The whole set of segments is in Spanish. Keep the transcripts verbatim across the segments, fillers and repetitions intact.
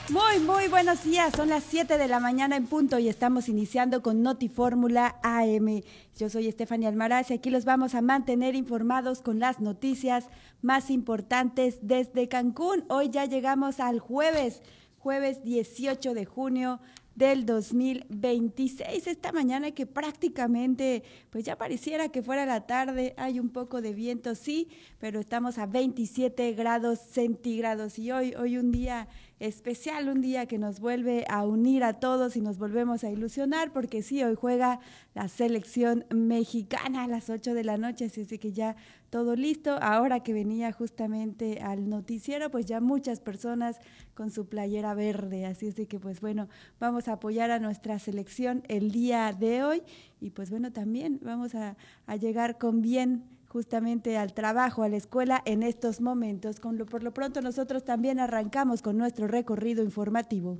Muy, muy buenos días. Son las siete de la mañana en punto y estamos iniciando con Notifórmula A M. Yo soy Estefania Almaraz y aquí los vamos a mantener informados con las noticias más importantes desde Cancún. Hoy ya llegamos al jueves, jueves dieciocho de junio del dos mil veintiséis, esta mañana que prácticamente pues ya pareciera que fuera la tarde, hay un poco de viento, sí, pero estamos a veintisiete grados centígrados y hoy, hoy un día especial, un día que nos vuelve a unir a todos y nos volvemos a ilusionar, porque sí, hoy juega la selección mexicana a las ocho de la noche, así es de que ya todo listo. Ahora que venía justamente al noticiero, pues ya muchas personas con su playera verde, así es de que pues bueno, vamos a apoyar a nuestra selección el día de hoy y pues bueno, también vamos a, a llegar con bien justamente al trabajo, a la escuela en estos momentos. Con lo, por lo pronto nosotros también arrancamos con nuestro recorrido informativo.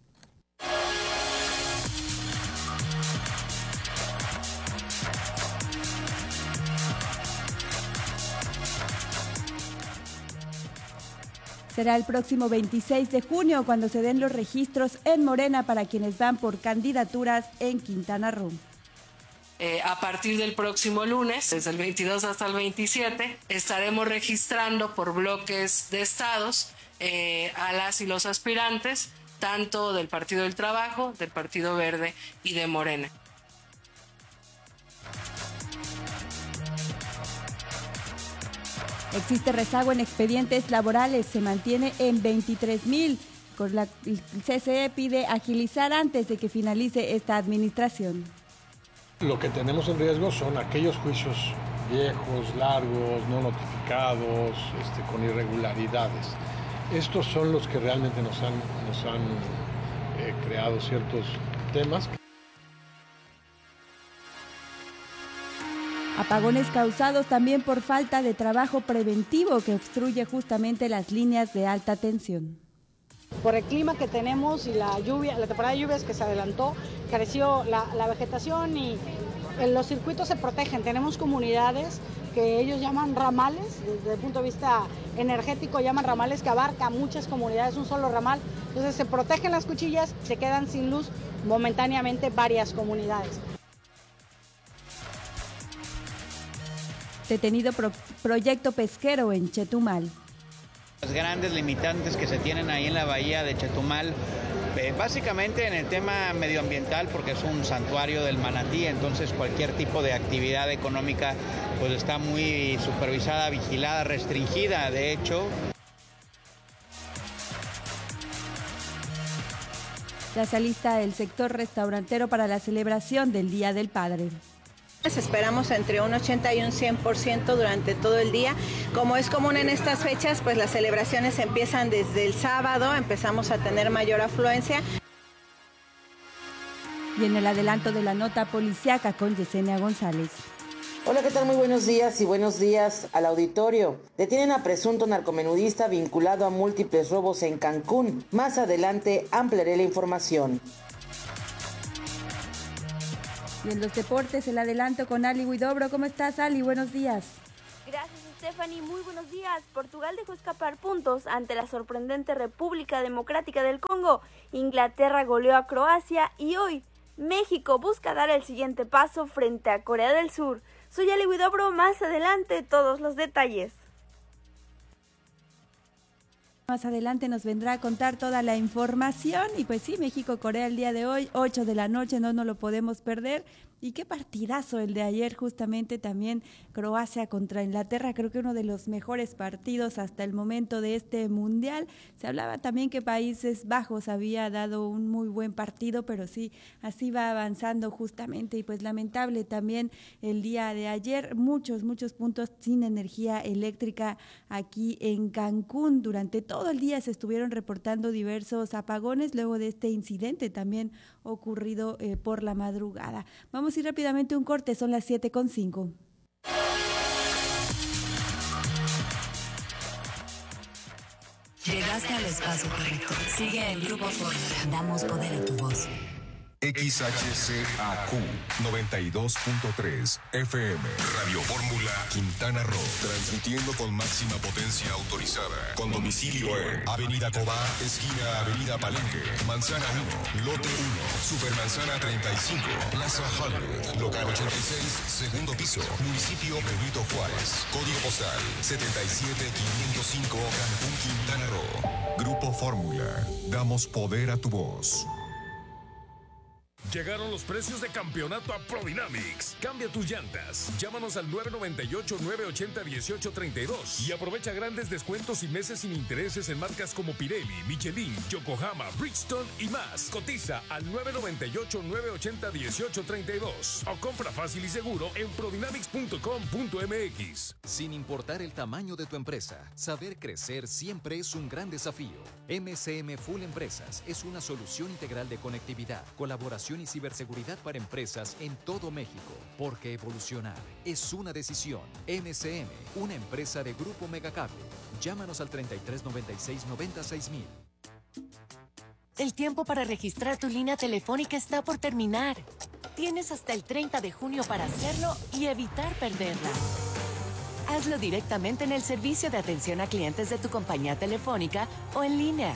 Será el próximo veintiséis de junio cuando se den los registros en Morena para quienes van por candidaturas en Quintana Roo. Eh, a partir del próximo lunes, desde el veintidós hasta el veintisiete, estaremos registrando por bloques de estados eh, a las y los aspirantes, tanto del Partido del Trabajo, del Partido Verde y de Morena. Existe rezago en expedientes laborales, se mantiene en veintitrés mil. Con la, el C C E pide agilizar antes de que finalice esta administración. Lo que tenemos en riesgo son aquellos juicios viejos, largos, no notificados, este, con irregularidades. Estos son los que realmente nos han, nos han eh, creado ciertos temas. Apagones causados también por falta de trabajo preventivo que obstruye justamente las líneas de alta tensión. Por el clima que tenemos y la lluvia, la temporada de lluvias que se adelantó, careció la, la vegetación y los circuitos se protegen. Tenemos comunidades que ellos llaman ramales, desde el punto de vista energético llaman ramales que abarca muchas comunidades, un solo ramal. Entonces se protegen las cuchillas, se quedan sin luz momentáneamente varias comunidades. Detenido pro, proyecto pesquero en Chetumal. Las grandes limitantes que se tienen ahí en la bahía de Chetumal, eh, básicamente en el tema medioambiental, porque es un santuario del manatí, entonces cualquier tipo de actividad económica pues está muy supervisada, vigilada, restringida, de hecho. Ya se alista el sector restaurantero para la celebración del Día del Padre. Esperamos entre un ochenta y un cien por ciento durante todo el día. Como es común en estas fechas, pues las celebraciones empiezan desde el sábado, empezamos a tener mayor afluencia. Y en el adelanto de la nota policiaca con Yesenia González. Hola, ¿qué tal? Muy buenos días y buenos días al auditorio. Detienen a presunto narcomenudista vinculado a múltiples robos en Cancún. Más adelante ampliaré la información. Y en los deportes, el adelanto con Ali Huidobro. ¿Cómo estás, Ali? Buenos días. Gracias, Stephanie. Muy buenos días. Portugal dejó escapar puntos ante la sorprendente República Democrática del Congo. Inglaterra goleó a Croacia y hoy México busca dar el siguiente paso frente a Corea del Sur. Soy Ali Huidobro. Más adelante, todos los detalles. Más adelante nos vendrá a contar toda la información y pues sí, México-Corea el día de hoy, ocho de la noche, no nos lo podemos perder. Y qué partidazo el de ayer, justamente también Croacia contra Inglaterra, creo que uno de los mejores partidos hasta el momento de este mundial. Se hablaba también que Países Bajos había dado un muy buen partido, pero sí, así va avanzando justamente y pues lamentable también el día de ayer, muchos, muchos puntos sin energía eléctrica aquí en Cancún. Durante todo el día se estuvieron reportando diversos apagones luego de este incidente también ocurrido eh, por la madrugada. Vamos a ir rápidamente a un corte, son las siete con cinco. Llegaste al espacio correcto. Sigue el Grupo Fórmula. Damos poder a tu voz. X H C A Q noventa y dos punto tres F M. Radio Fórmula Quintana Roo. Transmitiendo con máxima potencia autorizada. Con domicilio en Avenida Cobá, esquina Avenida Palenque, Manzana uno, Lote uno, Supermanzana treinta y cinco, Plaza Hollywood, Local ochenta y seis, segundo piso, Municipio Benito Juárez. Código postal setenta y siete quinientos cinco, Cancún, Quintana Roo. Grupo Fórmula. Damos poder a tu voz. Llegaron los precios de campeonato a Prodynamics. Cambia tus llantas. Llámanos al nueve nueve ocho, nueve ocho cero, uno ocho tres dos y aprovecha grandes descuentos y meses sin intereses en marcas como Pirelli, Michelin, Yokohama, Bridgestone y más. Cotiza al nueve nueve ocho, nueve ocho cero, uno ocho tres dos o compra fácil y seguro en prodynamics punto com punto m x. Sin importar el tamaño de tu empresa, saber crecer siempre es un gran desafío. M C M Full Empresas es una solución integral de conectividad, colaboración y ciberseguridad para empresas en todo México, porque evolucionar es una decisión. M C M, una empresa de Grupo Megacable. Llámanos al treinta y tres noventa y seis noventa y seis mil. El tiempo para registrar tu línea telefónica está por terminar. Tienes hasta el treinta de junio para hacerlo y evitar perderla. Hazlo directamente en el servicio de atención a clientes de tu compañía telefónica o en línea.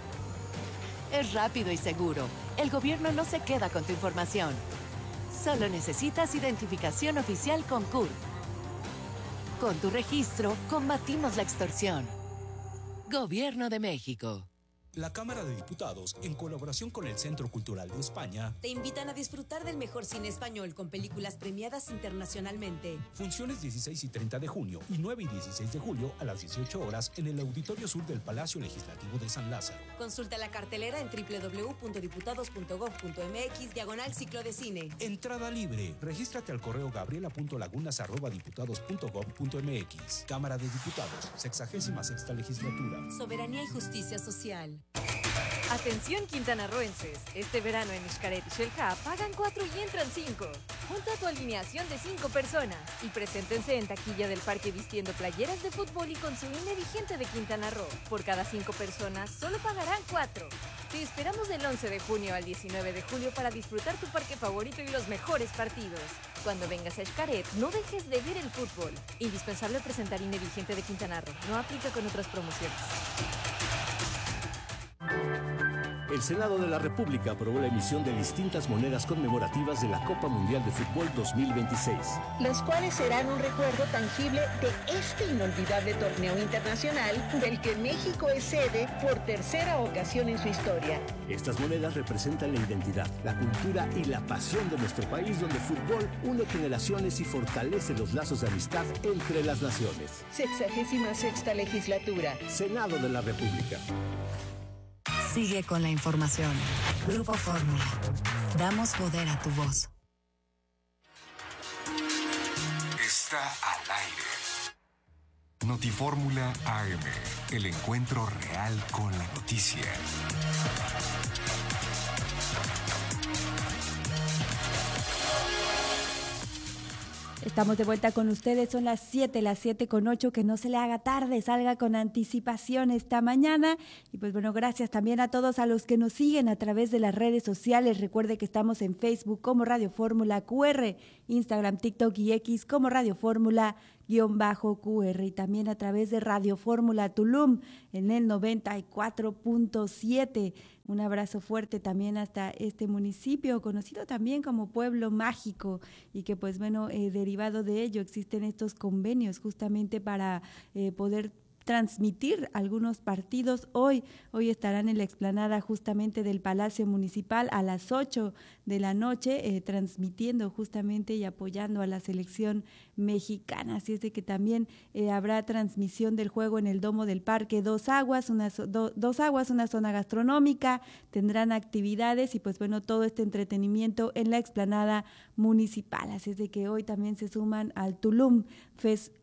Es rápido y seguro. El gobierno no se queda con tu información. Solo necesitas identificación oficial con C U R. Con tu registro, combatimos la extorsión. Gobierno de México. La Cámara de Diputados, en colaboración con el Centro Cultural de España, te invitan a disfrutar del mejor cine español con películas premiadas internacionalmente. Funciones dieciséis y treinta de junio y nueve y dieciséis de julio a las dieciocho horas en el Auditorio Sur del Palacio Legislativo de San Lázaro. Consulta la cartelera en doble u doble u doble u punto diputados punto gob punto m x diagonal ciclo de cine. Entrada libre. Regístrate al correo gabriela punto lagunas arroba diputados punto gob punto m x. Cámara de Diputados, sexagésima sexta legislatura. Soberanía y justicia social. Atención quintanarroenses, este verano en Xcaret y Xel-Há pagan cuatro y entran cinco. Junta tu alineación de cinco personas y preséntense en taquilla del parque vistiendo playeras de fútbol y con su I N E vigente de Quintana Roo. Por cada cinco personas solo pagarán cuatro. Te esperamos del once de junio al diecinueve de julio para disfrutar tu parque favorito y los mejores partidos. Cuando vengas a Xcaret, no dejes de ver el fútbol. Indispensable presentar I N E vigente de Quintana Roo. No aplica con otras promociones. El Senado de la República aprobó la emisión de distintas monedas conmemorativas de la Copa Mundial de Fútbol dos mil veintiséis. Las cuales serán un recuerdo tangible de este inolvidable torneo internacional del que México es sede por tercera ocasión en su historia. Estas monedas representan la identidad, la cultura y la pasión de nuestro país, donde el fútbol une generaciones y fortalece los lazos de amistad entre las naciones. Sexagésima sexta legislatura. Senado de la República. Sigue con la información. Grupo Fórmula. Damos poder a tu voz. Está al aire. Notifórmula A M. El encuentro real con la noticia. Estamos de vuelta con ustedes, son las siete, las siete con ocho, que no se le haga tarde, salga con anticipación esta mañana. Y pues bueno, gracias también a todos a los que nos siguen a través de las redes sociales. Recuerde que estamos en Facebook como Radio Fórmula Q R, Instagram, TikTok y X como Radio Fórmula guión bajo Q R, y también a través de Radio Fórmula Tulum en el noventa y cuatro punto siete. Un abrazo fuerte también hasta este municipio, conocido también como Pueblo Mágico, y que pues bueno, eh, derivado de ello existen estos convenios justamente para eh, poder transmitir algunos partidos. Hoy, hoy estarán en la explanada justamente del Palacio Municipal a las ocho de la noche, eh, transmitiendo justamente y apoyando a la selección mexicana. Así es de que también eh, habrá transmisión del juego en el Domo del Parque Dos Aguas, una, do, Dos Aguas, una zona gastronómica, tendrán actividades y pues bueno, todo este entretenimiento en la explanada municipal. Así es de que hoy también se suman al Tulum Fest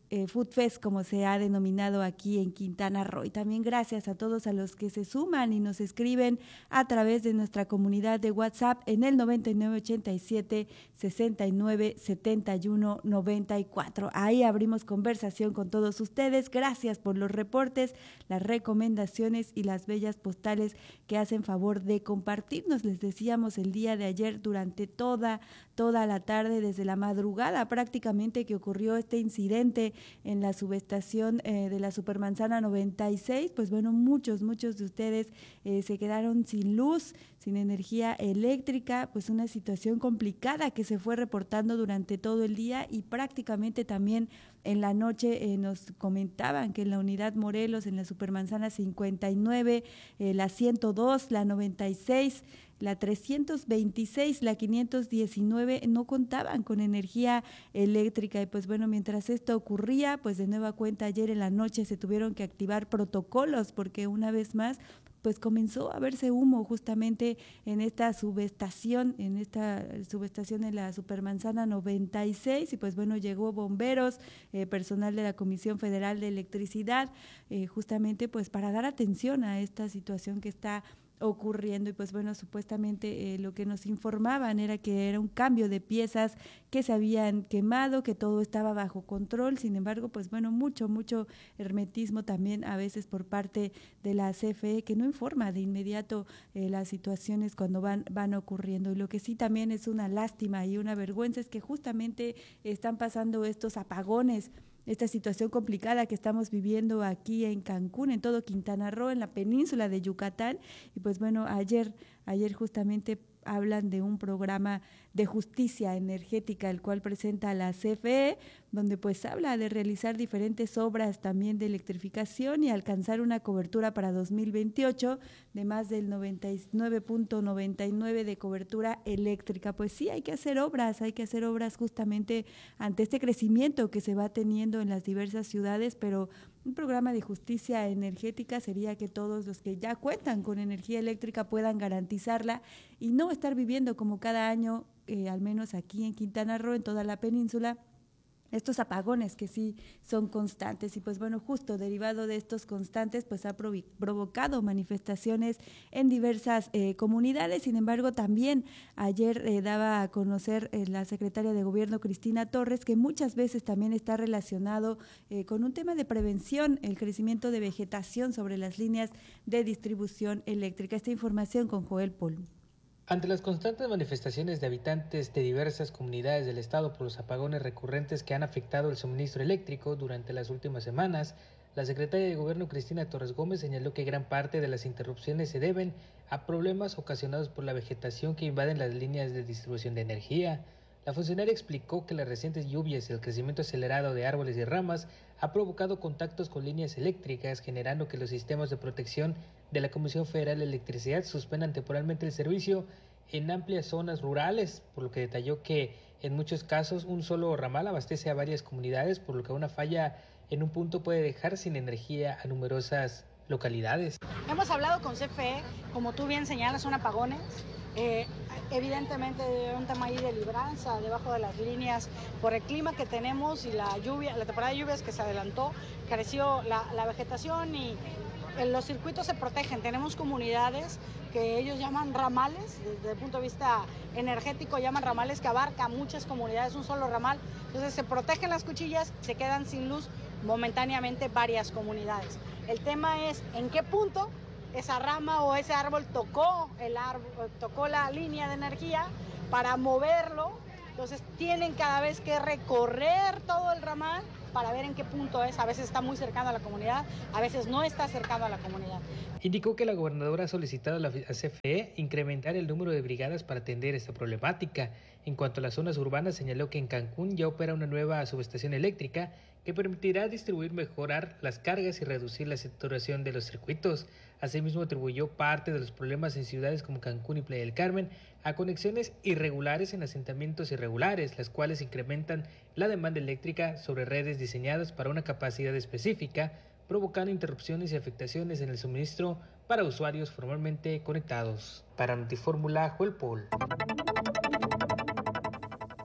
eh, Food Fest, como se ha denominado aquí en Quintana Roo. Y también gracias a todos a los que se suman y nos escriben a través de nuestra comunidad de WhatsApp en el noventa y nueve ochenta y siete sesenta y nueve setenta y uno noventa y cuatro. Ahí abrimos conversación con todos ustedes. Gracias por los reportes, las recomendaciones y las bellas postales que hacen favor de compartirnos. Les decíamos el día de ayer durante toda, toda la tarde, desde la madrugada prácticamente, que ocurrió este incidente en la subestación eh, de la Supermanzana noventa y seis. Pues bueno, muchos, muchos de ustedes eh, se quedaron sin luz, sin energía eléctrica, pues una situación complicada que se fue reportando durante todo el día y prácticamente también en la noche eh, nos comentaban que en la unidad Morelos, en la Supermanzana cincuenta y nueve, eh, la ciento dos, la noventa y seis, la trescientos veintiséis, la quinientos diecinueve no contaban con energía eléctrica. Y pues bueno, mientras esto ocurría, pues de nueva cuenta ayer en la noche se tuvieron que activar protocolos porque una vez más pues comenzó a verse humo justamente en esta subestación, en esta subestación en la Supermanzana noventa y seis, y pues bueno, llegó bomberos, eh, personal de la Comisión Federal de Electricidad, eh, justamente pues para dar atención a esta situación que está ocurriendo. Y pues bueno, supuestamente eh, lo que nos informaban era que era un cambio de piezas que se habían quemado, que todo estaba bajo control. Sin embargo, pues bueno, mucho, mucho hermetismo también a veces por parte de la C F E, que no informa de inmediato eh, las situaciones cuando van, van ocurriendo. Y lo que sí también es una lástima y una vergüenza es que justamente están pasando estos apagones, esta situación complicada que estamos viviendo aquí en Cancún, en todo Quintana Roo, en la península de Yucatán. Y pues bueno, ayer, ayer justamente hablan de un programa de justicia energética, el cual presenta la C F E, donde pues habla de realizar diferentes obras también de electrificación y alcanzar una cobertura para dos mil veintiocho de más del noventa y nueve punto noventa y nueve de cobertura eléctrica. Pues sí, hay que hacer obras, hay que hacer obras justamente ante este crecimiento que se va teniendo en las diversas ciudades, pero un programa de justicia energética sería que todos los que ya cuentan con energía eléctrica puedan garantizarla y no estar viviendo como cada año, eh, al menos aquí en Quintana Roo, en toda la península, estos apagones que sí son constantes. Y pues bueno, justo derivado de estos constantes, pues ha provi- provocado manifestaciones en diversas eh, comunidades. Sin embargo, también ayer eh, daba a conocer eh, la secretaria de Gobierno, Cristina Torres, que muchas veces también está relacionado eh, con un tema de prevención, el crecimiento de vegetación sobre las líneas de distribución eléctrica. Esta información con Joel Pol. Ante las constantes manifestaciones de habitantes de diversas comunidades del estado por los apagones recurrentes que han afectado el suministro eléctrico durante las últimas semanas, la secretaria de Gobierno, Cristina Torres Gómez, señaló que gran parte de las interrupciones se deben a problemas ocasionados por la vegetación que invaden las líneas de distribución de energía. La funcionaria explicó que las recientes lluvias y el crecimiento acelerado de árboles y ramas ha provocado contactos con líneas eléctricas, generando que los sistemas de protección de la Comisión Federal de Electricidad suspendan temporalmente el servicio en amplias zonas rurales, por lo que detalló que en muchos casos un solo ramal abastece a varias comunidades, por lo que una falla en un punto puede dejar sin energía a numerosas localidades. Hemos hablado con C F E, como tú bien señalas, son apagones. Eh, evidentemente un tema ahí de libranza debajo de las líneas por el clima que tenemos y la lluvia, la temporada de lluvias que se adelantó, careció la, la vegetación y eh, los circuitos se protegen. Tenemos comunidades que ellos llaman ramales, desde el punto de vista energético llaman ramales, que abarca muchas comunidades, un solo ramal. Entonces se protegen las cuchillas, se quedan sin luz momentáneamente varias comunidades. El tema es en qué punto esa rama o ese árbol tocó el árbol, tocó la línea de energía para moverlo. Entonces tienen cada vez que recorrer todo el ramal para ver en qué punto es. A veces está muy cercano a la comunidad, a veces no está cercano a la comunidad. Indicó que la gobernadora ha solicitado a la C F E incrementar el número de brigadas para atender esta problemática. En cuanto a las zonas urbanas, señaló que en Cancún ya opera una nueva subestación eléctrica que permitirá distribuir mejorar las cargas y reducir la saturación de los circuitos. Asimismo, atribuyó parte de los problemas en ciudades como Cancún y Playa del Carmen a conexiones irregulares en asentamientos irregulares, las cuales incrementan la demanda eléctrica sobre redes diseñadas para una capacidad específica, provocando interrupciones y afectaciones en el suministro para usuarios formalmente conectados. Para Notifórmula, Joel Paul.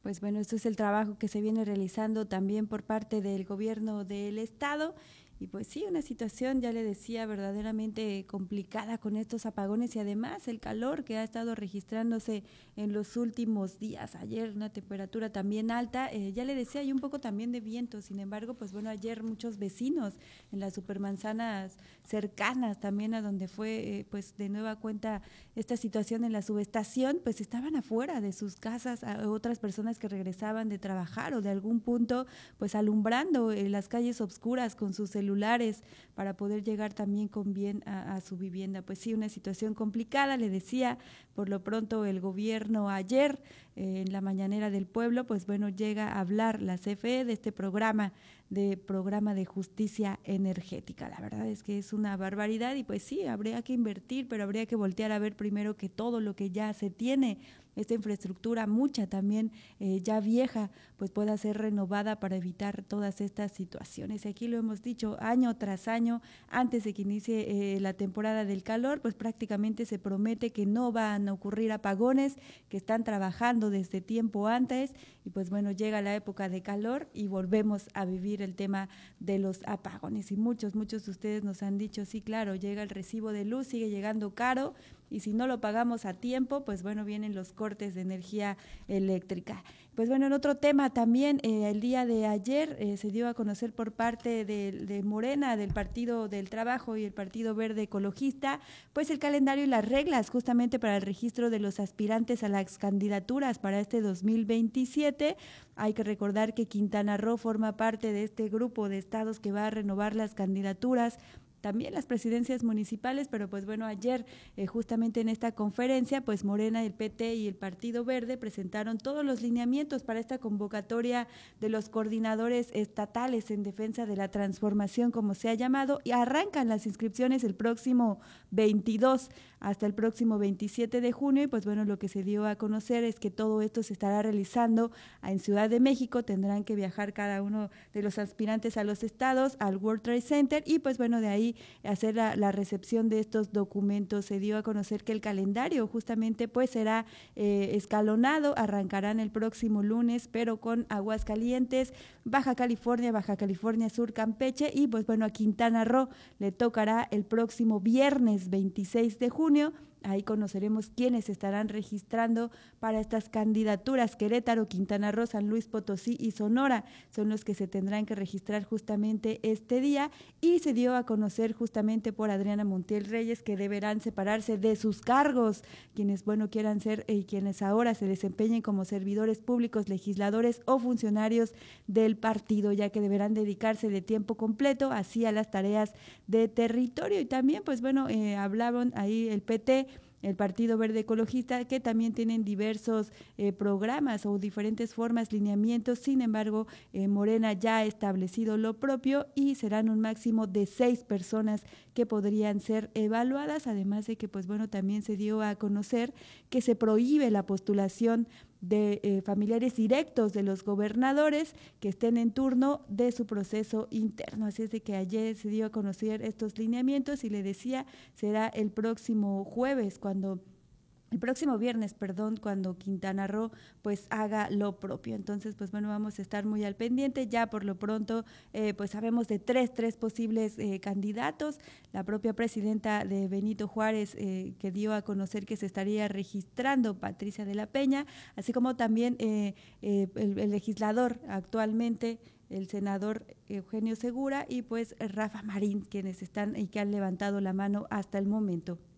Pues bueno, esto es el trabajo que se viene realizando también por parte del gobierno del estado. Y pues sí, una situación, ya le decía, verdaderamente complicada con estos apagones y además el calor que ha estado registrándose en los últimos días. Ayer una temperatura también alta, eh, ya le decía, hay un poco también de viento, sin embargo, pues bueno, ayer muchos vecinos en las supermanzanas cercanas también a donde fue eh, pues de nueva cuenta esta situación en la subestación, pues estaban afuera de sus casas, a otras personas que regresaban de trabajar o de algún punto, pues alumbrando eh, las calles oscuras con sus celulares para poder llegar también con bien a, a su vivienda. Pues sí, una situación complicada, le decía, por lo pronto el gobierno ayer eh, en la mañanera del pueblo, pues bueno, llega a hablar la C F E de este programa, de programa de justicia energética. La verdad es que es una barbaridad y pues sí, habría que invertir, pero habría que voltear a ver primero que todo lo que ya se tiene, esta infraestructura, mucha también eh, ya vieja, pues pueda ser renovada para evitar todas estas situaciones. Aquí lo hemos dicho año tras año, antes de que inicie eh, la temporada del calor, pues prácticamente se promete que no van a ocurrir apagones, que están trabajando desde tiempo antes y pues bueno, llega la época de calor y volvemos a vivir el tema de los apagones. Y muchos, muchos de ustedes nos han dicho, sí, claro, llega el recibo de luz, sigue llegando caro, y si no lo pagamos a tiempo, pues bueno, vienen los cortes de energía eléctrica. Pues bueno, en otro tema también, eh, el día de ayer eh, se dio a conocer por parte de, de Morena, del Partido del Trabajo y el Partido Verde Ecologista, pues el calendario y las reglas justamente para el registro de los aspirantes a las candidaturas para este dos mil veintisiete. Hay que recordar que Quintana Roo forma parte de este grupo de estados que va a renovar las candidaturas, también las presidencias municipales, pero pues bueno, ayer eh, justamente en esta conferencia, pues Morena, el P T y el Partido Verde presentaron todos los lineamientos para esta convocatoria de los coordinadores estatales en defensa de la transformación, como se ha llamado, y arrancan las inscripciones el próximo veintidós hasta el próximo veintisiete de junio, y pues bueno, lo que se dio a conocer es que todo esto se estará realizando en Ciudad de México, tendrán que viajar cada uno de los aspirantes a los estados, al World Trade Center, y pues bueno, de ahí hacer la, la recepción de estos documentos. Se dio a conocer que el calendario justamente pues será eh, escalonado, arrancarán el próximo lunes, pero con Aguascalientes, Baja California, Baja California Sur, Campeche, y pues bueno, a Quintana Roo le tocará el próximo viernes veintiséis de junio. Ahí conoceremos quiénes estarán registrando para estas candidaturas. Querétaro, Quintana Roo, San Luis Potosí y Sonora son los que se tendrán que registrar justamente este día, y se dio a conocer justamente por Adriana Montiel Reyes que deberán separarse de sus cargos quienes, bueno, quieran ser y eh, quienes ahora se desempeñen como servidores públicos, legisladores o funcionarios del partido, ya que deberán dedicarse de tiempo completo así a las tareas de territorio. Y también, pues bueno, eh, hablaban ahí el P T, el Partido Verde Ecologista, que también tienen diversos eh, programas o diferentes formas, lineamientos. Sin embargo, eh, Morena ya ha establecido lo propio y serán un máximo de seis personas que podrían ser evaluadas, además de que, pues bueno, también se dio a conocer que se prohíbe la postulación de eh, familiares directos de los gobernadores que estén en turno de su proceso interno. Así es de que ayer se dio a conocer estos lineamientos y le decía, será el próximo jueves cuando... El próximo viernes, perdón, cuando Quintana Roo pues haga lo propio. Entonces, pues bueno, vamos a estar muy al pendiente. Ya por lo pronto, eh, pues sabemos de tres, tres posibles eh, candidatos. La propia presidenta de Benito Juárez eh, que dio a conocer que se estaría registrando, Patricia de la Peña, así como también eh, eh, el, el legislador actualmente, el senador Eugenio Segura, y pues Rafa Marín, quienes están y que han levantado la mano hasta el momento.